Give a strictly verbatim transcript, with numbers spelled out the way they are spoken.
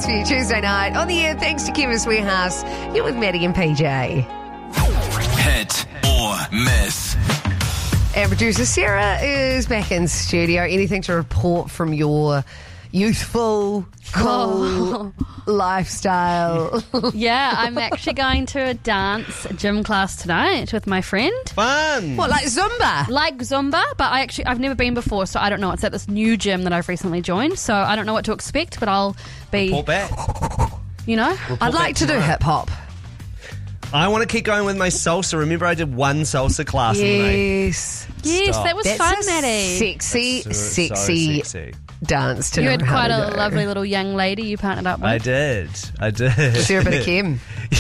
Dance for you Tuesday night on the air. Thanks to Chemist Warehouse. You're with Maddie and P J. Hit or miss. And producer Sarah is back in studio. Anything to report from your youthful, cool Oh. lifestyle? Yeah, I'm actually going to a dance gym class tonight with my friend. Fun. What, like Zumba? Like Zumba, but I actually I've never been before, so I don't know. It's at this new gym that I've recently joined, so I don't know what to expect, but I'll be, Report back. you know. I'd like to do tomorrow. hip hop. I want to keep going with my salsa. Remember, I did one salsa class and then I Yes. Yes, Stop. that was That's fun, a Maddie. sexy, So- so sexy, sexy. dance to You know had how quite to a do. lovely little young lady you partnered up with. I did. I did. Sarah bit of Kim.